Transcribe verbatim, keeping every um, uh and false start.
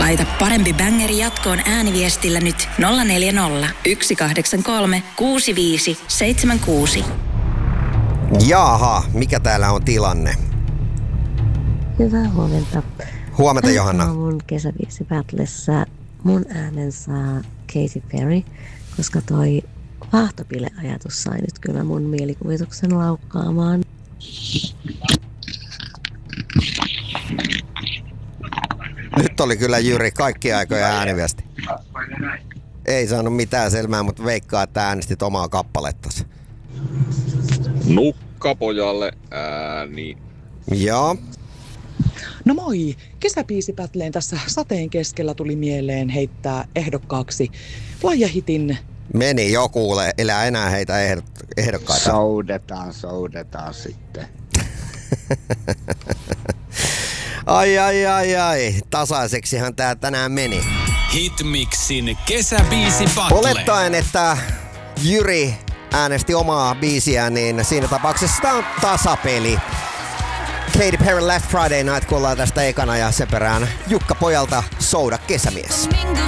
Laita parempi bängeri jatkoon ääniviestillä nyt nolla neljä nolla, yksi kahdeksan kolme, kuusi viisi seitsemän kuusi. Jaha, mikä täällä on tilanne? Hyvää huomenta. Huomenta, Johanna. Mun kesäviisi battlessa mun äänen saa Katy Perry, koska toi vaahtopile-ajatus sai nyt kyllä mun mielikuvituksen laukkaamaan. Nyt oli kyllä Jyri kaikki aikoja ääniviesti. Ei saanut mitään selvää, mutta veikkaa, että äänestit omaa kappalettasi. Nukkapojalle ääni. Joo. No moi! Kesäbiisipätleen tässä sateen keskellä tuli mieleen heittää ehdokkaaksi Flaja-hitin. Meni jo kuule, elää enää heitä ehdot- ehdokkaita. Soudetaan, soudetaan sitten. Ai ai ai ai, tasaiseksihan tää tänään meni. Hitmixin kesäbiisi battle. Olettaen, että Jyri äänesti omaa biisiä, niin siinä tapauksessa tää on tasapeli. Katy Perry Last Friday Night kuullaan tästä ekana ja sen perään Jukka Pojalta Souda kesämies.